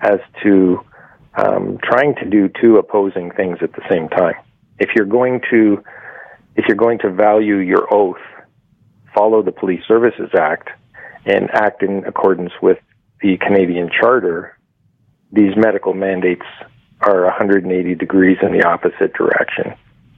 as to trying to do two opposing things at the same time. If you're going to value your oath, follow the Police Services Act, and act in accordance with the Canadian Charter, these medical mandates are 180 degrees in the opposite direction.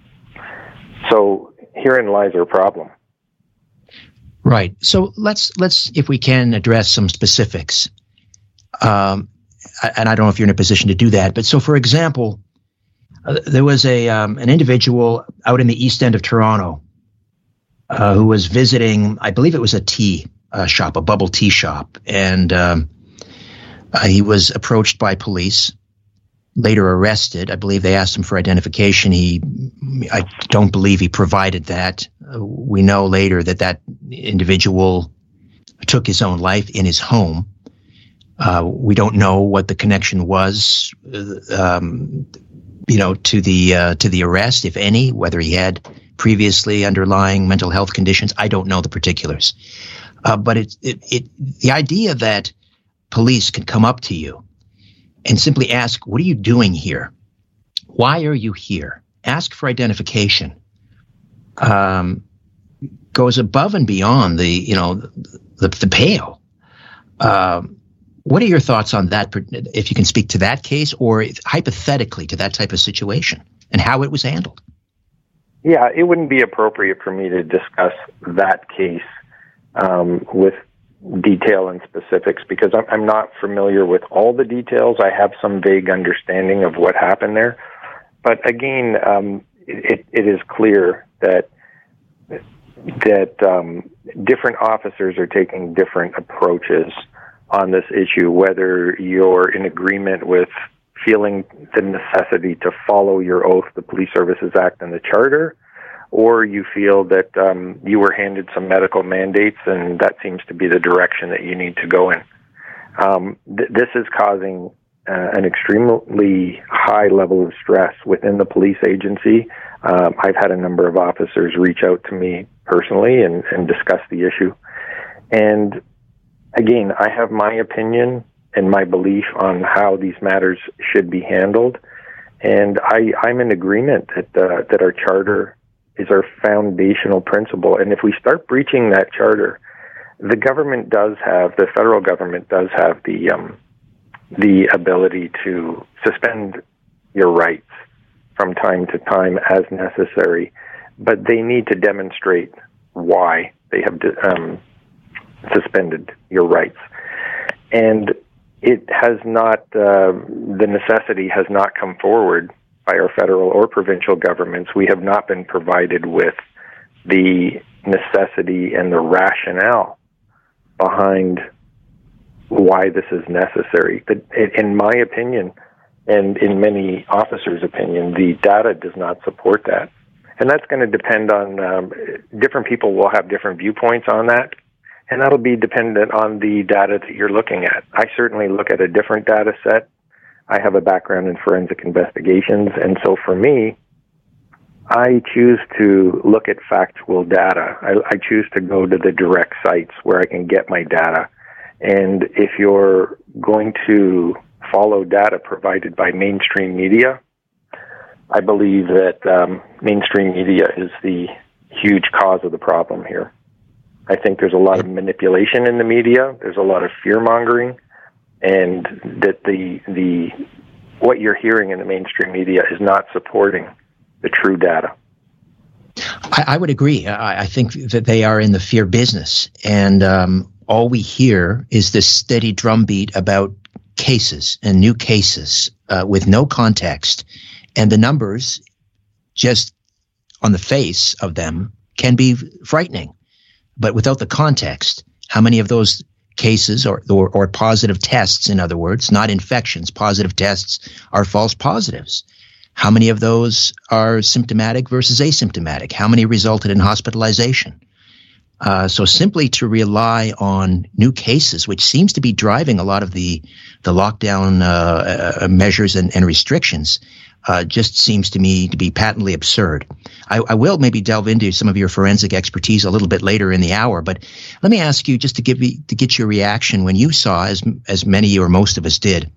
So herein lies our problem. Right. So let's if we can address some specifics. And I don't know if you're in a position to do that, but so for example, there was an individual out in the east end of Toronto who was visiting, I believe it was a tea shop, a bubble tea shop, and he was approached by police, later arrested. I believe they asked him for identification. I don't believe he provided that. We know later that individual took his own life in his home. We don't know what the connection was, to the arrest, if any, whether he had previously underlying mental health conditions. I don't know the particulars. But the idea that police can come up to you and simply ask, what are you doing here? Why are you here? Ask for identification. Goes above and beyond the pale. What are your thoughts on that, if you can speak to that case or hypothetically to that type of situation and how it was handled? Yeah, it wouldn't be appropriate for me to discuss that case with detail and specifics because I'm not familiar with all the details. I have some vague understanding of what happened there. But again, it is clear that different officers are taking different approaches on this issue, whether you're in agreement with feeling the necessity to follow your oath, the Police Services Act and the Charter, or you feel that you were handed some medical mandates and that seems to be the direction that you need to go in. This is causing an extremely high level of stress within the police agency. I've had a number of officers reach out to me personally and discuss the issue. And again, I have my opinion and my belief on how these matters should be handled. And I'm in agreement that our charter is our foundational principle. And if we start breaching that charter, the federal government does have the ability to suspend your rights from time to time as necessary, but they need to demonstrate why they have suspended your rights. And it has not, the necessity has not come forward by our federal or provincial governments. We have not been provided with the necessity and the rationale behind why this is necessary. But in my opinion, and in many officers' opinion, the data does not support that. And that's going to depend on, different people will have different viewpoints on that, and that'll be dependent on the data that you're looking at. I certainly look at a different data set. I have a background in forensic investigations, and so for me, I choose to look at factual data. I choose to go to the direct sites where I can get my data. And if you're going to follow data provided by mainstream media, I believe that mainstream media is the huge cause of the problem here. I think there's a lot of manipulation in the media. There's a lot of fear-mongering, and that the what you're hearing in the mainstream media is not supporting the true data. I would agree. I think that they are in the fear business, and all we hear is this steady drumbeat about cases and new cases with no context, and the numbers just on the face of them can be frightening. But without the context, how many of those cases or positive tests, in other words, not infections, positive tests are false positives? How many of those are symptomatic versus asymptomatic? How many resulted in hospitalization? So simply to rely on new cases, which seems to be driving a lot of the lockdown measures and restrictions, just seems to me to be patently absurd. I will maybe delve into some of your forensic expertise a little bit later in the hour, but let me ask you just to get your reaction when you saw, as many or most of us did,